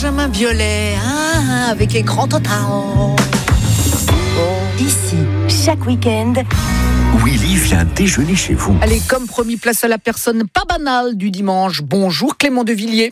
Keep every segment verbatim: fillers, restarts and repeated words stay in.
Benjamin Biolay, hein, avec les grands totards. Ici, chaque week-end, Willy vient déjeuner chez vous. Allez, comme promis, place à la personne pas banale du dimanche. Bonjour Clément Devilliers.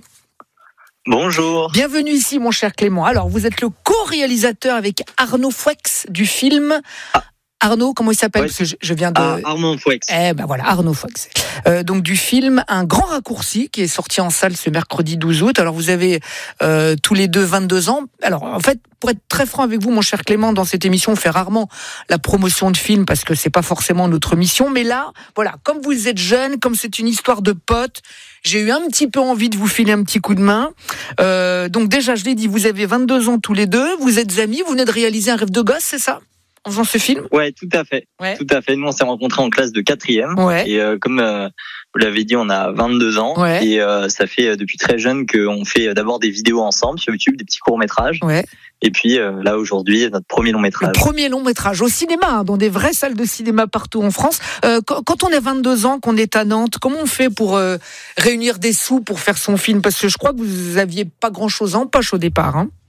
Bonjour. Bienvenue ici, mon cher Clément. Alors, vous êtes le co-réalisateur avec Arnaud Foueix du film... Ah. Arnaud, comment il s'appelle? Ouais. Parce que je, je viens de... Ah, Arnaud Foueix. Eh ben voilà, Arnaud Foueix. Euh, donc du film Un grand raccourci qui est sorti en salle ce mercredi douze août. Alors vous avez euh, tous les deux vingt-deux ans. Alors en fait, pour être très franc avec vous, mon cher Clément, dans cette émission, on fait rarement la promotion de films parce que c'est pas forcément notre mission. Mais là, voilà, comme vous êtes jeune, comme c'est une histoire de potes, j'ai eu un petit peu envie de vous filer un petit coup de main. Euh, donc déjà, je l'ai dit, vous avez vingt-deux ans tous les deux, vous êtes amis, vous venez de réaliser Un rêve de gosse, c'est ça? En faisant ce film? Ouais, tout à fait. Ouais. Tout à fait. Nous, on s'est rencontrés en classe de quatrième. Ouais. Et euh, comme euh, vous l'avez dit, on a vingt-deux ans. Ouais. Et euh, ça fait euh, depuis très jeune qu'on fait euh, d'abord des vidéos ensemble sur YouTube, des petits courts-métrages. Ouais. Et puis euh, là, aujourd'hui, notre premier Le long-métrage. premier long métrage au cinéma, hein, dans des vraies salles de cinéma partout en France. Euh, quand, quand on a vingt-deux ans, qu'on est à Nantes, comment on fait pour euh, réunir des sous pour faire son film? Parce que je crois que vous aviez pas grand-chose en poche au départ. Hein.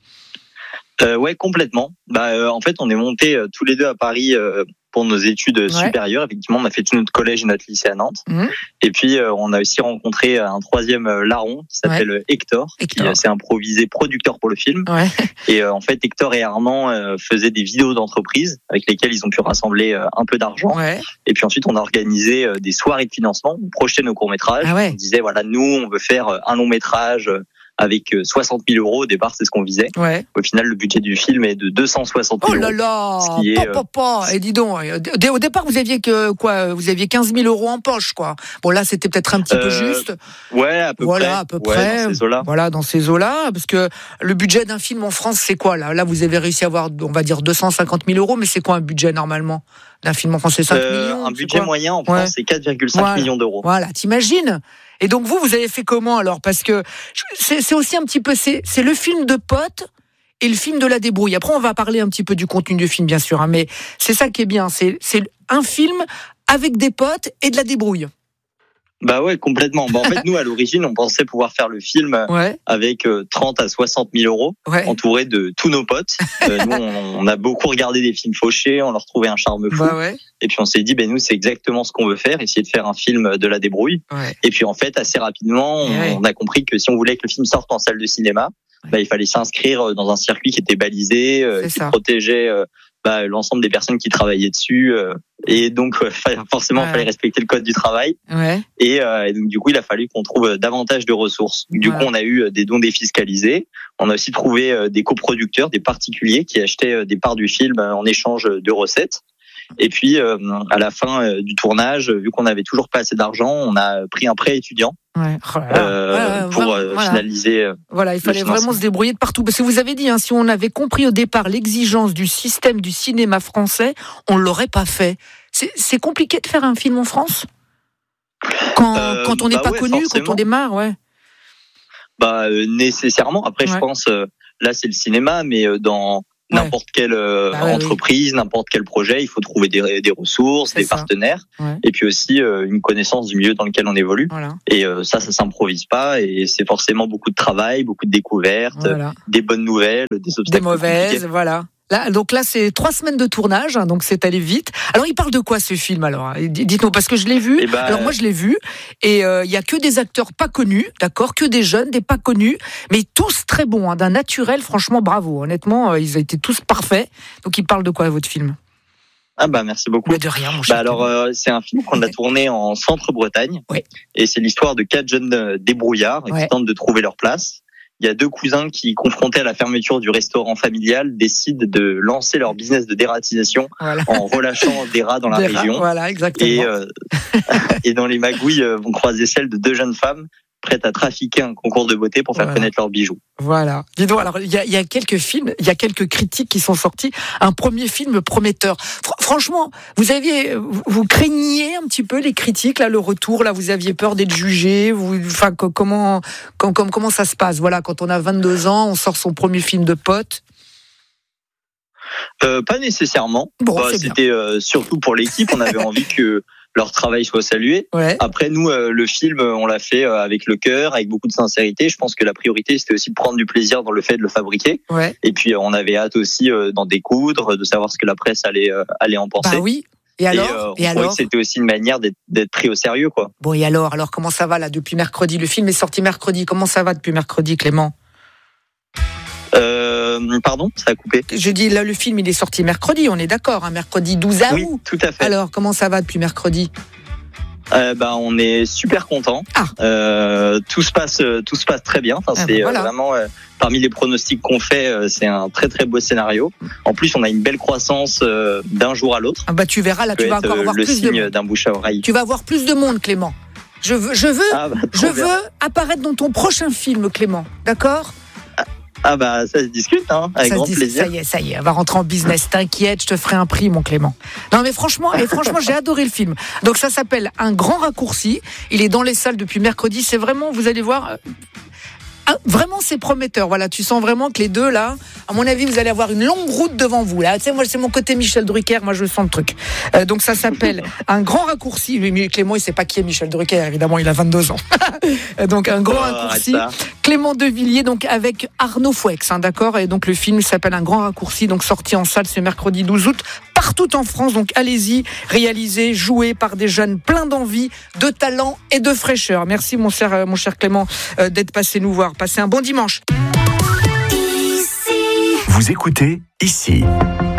Euh, ouais, complètement. Bah, euh, en fait, on est montés euh, tous les deux à Paris euh, pour nos études Ouais. supérieures. Effectivement, on a fait tout notre collège et notre lycée à Nantes. Mmh. Et puis, euh, on a aussi rencontré un troisième euh, larron qui s'appelle euh, Hector, Hector. qui euh, s'est improvisé producteur pour le film. Ouais. Et euh, en fait, Hector et Armand euh, faisaient des vidéos d'entreprise avec lesquelles ils ont pu rassembler euh, un peu d'argent. Ouais. Et puis ensuite, on a organisé euh, des soirées de financement. On projetait nos courts-métrages. Ah ouais. On disait, voilà, nous, on veut faire euh, un long-métrage euh, avec euh, soixante mille euros. Au départ, c'est ce qu'on visait. Ouais. Au final, le budget du film est de deux cent soixante Oh mille là euros. là, Ce qui est, pa, pa, pa. Et dis donc, euh, dès- au départ vous aviez que quoi? Vous aviez quinze mille euros en poche, quoi. Bon là, c'était peut-être un petit peu Euh, juste. Ouais, à peu Voilà, près. à peu Ouais, près. dans ces eaux-là. Voilà, dans ces eaux-là, parce que le budget d'un film en France, c'est quoi là? Là, vous avez réussi à avoir, on va dire, deux cent cinquante mille euros, mais c'est quoi un budget normalement d'un film en France? C'est cinq Euh, millions? un c'est budget quoi moyen en France, Ouais. c'est quatre virgule cinq Voilà. millions d'euros. Voilà, t'imagines? Et donc vous, vous avez fait comment alors? Parce que c'est, c'est aussi un petit peu, c'est, c'est le film de potes et le film de la débrouille. Après, on va parler un petit peu du contenu du film, bien sûr, hein, mais c'est ça qui est bien. C'est, c'est un film avec des potes et de la débrouille. Bah ouais, complètement. Bah en fait, nous, à l'origine, on pensait pouvoir faire le film Ouais, avec euh, trente à soixante mille euros, ouais. entouré de tous nos potes. Euh, nous, on, on a beaucoup regardé des films fauchés, on leur trouvait un charme fou. Bah ouais, Et puis on s'est dit, ben nous, c'est exactement ce qu'on veut faire, essayer de faire un film de la débrouille. ouais. Et puis en fait, assez rapidement, on, Ouais. on a compris que si on voulait que le film sorte en salle de cinéma, bah, il fallait s'inscrire dans un circuit qui était balisé, euh, C'est qui ça. protégeait euh, bah, l'ensemble des personnes qui travaillaient dessus. euh, et donc, euh, forcément, il Ouais. fallait respecter le code du travail. Ouais. Et, euh, et donc, du coup, il a fallu qu'on trouve davantage de ressources. Du Voilà. coup, on a eu des dons défiscalisés. On a aussi trouvé euh, des coproducteurs, des particuliers qui achetaient euh, des parts du film euh, en échange de recettes. Et puis, euh, à la fin euh, du tournage, vu qu'on n'avait toujours pas assez d'argent, on a pris un prêt étudiant Ouais. Oh là là. euh, Ouais, ouais, pour vraiment, euh, voilà. finaliser. euh, Voilà, il fallait financement. vraiment se débrouiller de partout. Parce que vous avez dit, hein, si on avait compris au départ l'exigence du système du cinéma français, on ne l'aurait pas fait. C'est, c'est compliqué de faire un film en France quand, Euh, quand on n'est bah pas ouais, connu, quand forcément. on démarre, ouais. Bah euh, nécessairement. Après, Ouais. je pense euh, là c'est le cinéma, mais euh, dans Ouais. n'importe quelle euh, Bah ouais, entreprise, n'importe quel projet, il faut trouver des, des ressources, C'est des ça. partenaires, Ouais. et puis aussi euh, une connaissance du milieu dans lequel on évolue. Voilà. Et euh, ça, ça s'improvise pas, et c'est forcément beaucoup de travail, beaucoup de découvertes, voilà. des bonnes nouvelles, des obstacles Des mauvaises, compliqués. voilà. Là, donc là, c'est trois semaines de tournage, hein, donc c'est allé vite. Alors, il parle de quoi ce film alors? Dites-nous, parce que je l'ai vu. Eh ben, alors moi, je l'ai vu, et il euh, y a que des acteurs pas connus, d'accord, que des jeunes, des pas connus, mais tous très bons, hein, d'un naturel. Franchement, bravo. Honnêtement, euh, ils ont été tous parfaits. Donc, il parle de quoi votre film? Ah bah merci beaucoup. Mais de rien, mon cher. Bah alors euh, c'est un film qu'on a tourné en Centre-Bretagne, Ouais. et c'est l'histoire de quatre jeunes euh, débrouillards Ouais. qui tentent de trouver leur place. Il y a deux cousins qui, confrontés à la fermeture du restaurant familial, décident de lancer leur business de dératisation Voilà. en relâchant des rats dans la Des rats, région. Voilà, exactement. Et, euh, et dans les magouilles euh, vont croiser celles de deux jeunes femmes prêtes à trafiquer un concours de beauté pour faire Voilà. connaître leurs bijoux. Voilà. Dis donc, alors il y a, il y a quelques films, il y a quelques critiques qui sont sortis. Un premier film prometteur. Fr- franchement, vous aviez, vous, vous craigniez un petit peu les critiques là, le retour là, vous aviez peur d'être jugé. Vous, enfin, co- comment, com- com- comment ça se passe? Voilà, quand on a vingt-deux ans, on sort son premier film de pote. Euh, pas nécessairement. Bon, Bah, c'est bien. c'était euh, surtout pour l'équipe. On avait envie que leur travail soit salué. Ouais. Après, nous, euh, le film, on l'a fait euh, avec le cœur, avec beaucoup de sincérité. Je pense que la priorité, c'était aussi de prendre du plaisir dans le fait de le fabriquer. Ouais. Et puis, euh, on avait hâte aussi euh, d'en découdre, de savoir ce que la presse allait euh, allait en penser. Bah oui. Et alors, et, euh, on et trouvait alors que c'était aussi une manière d'être, d'être pris au sérieux, quoi. Bon, et alors, alors comment ça va là depuis mercredi? Le film est sorti mercredi. Comment ça va depuis mercredi, Clément? Euh, pardon, ça a coupé. Je dis là, le film il est sorti mercredi. On est d'accord, hein, mercredi douze août. Oui, tout à fait. Alors, comment ça va depuis mercredi? Euh, bah, on est super content. Ah. Euh, tout se passe, tout se passe très bien. Enfin, Ah, c'est ben voilà. euh, vraiment euh, parmi les pronostics qu'on fait, euh, c'est un très très beau scénario. En plus, on a une belle croissance euh, d'un jour à l'autre. Ah bah tu verras là, Ça peut tu vas être, encore euh, avoir le plus de signe monde. d'un bouche à oreille. Tu vas avoir plus de monde, Clément. Je veux, je veux, Ah bah, je trop bien. veux apparaître dans ton prochain film, Clément. D'accord? Ah bah ça se discute, hein, avec Ça grand se dit- plaisir. Ça y est, ça y est, on va rentrer en business. T'inquiète, je te ferai un prix, mon Clément. Non, mais franchement, et franchement, j'ai adoré le film. Donc ça s'appelle Un grand raccourci. Il est dans les salles depuis mercredi. C'est vraiment, vous allez voir. euh, ah, vraiment, c'est prometteur. Voilà, tu sens vraiment que les deux là, à mon avis, vous allez avoir une longue route devant vous. Là, tu sais, moi, c'est mon côté Michel Drucker. Moi, je sens le truc. Euh, donc ça s'appelle Un grand raccourci. Lui, mais Clément, il sait pas qui est Michel Drucker. Évidemment, il a vingt-deux ans. donc un grand Oh, raccourci. arrête ça. Clément Devilliers, donc avec Arnaud Fouex, hein, d'accord. Et donc le film s'appelle Un grand raccourci, donc sorti en salle ce mercredi douze août partout en France. Donc allez-y, réalisé, joué par des jeunes pleins d'envie, de talent et de fraîcheur. Merci mon cher, mon cher Clément euh, d'être passé nous voir. Passez un bon dimanche. Vous écoutez Ici.